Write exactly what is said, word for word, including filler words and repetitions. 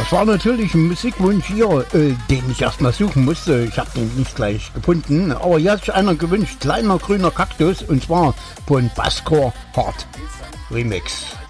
Das war natürlich ein Musikwunsch hier, äh, den ich erstmal suchen musste. Ich habe den nicht gleich gefunden. Aber hier hat sich einer gewünscht, kleiner grüner Kaktus, und zwar von Basscore Hard Remix.